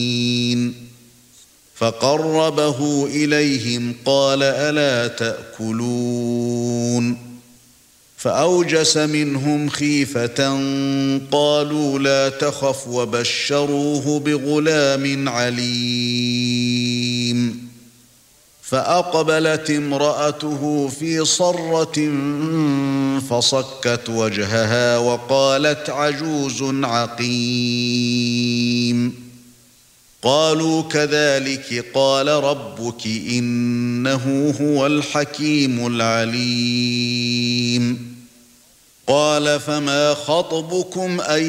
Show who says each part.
Speaker 1: فقربه إليهم قال ألا تأكلون فأوجس منهم خيفة قالوا لا تخف وبشروه بغلام عليم فأقبلت امرأته في صرة فصكت وجهها وقالت عجوز عقيم قالوا كذلك قال ربك إنه هو الحكيم العليم قال فما خطبكم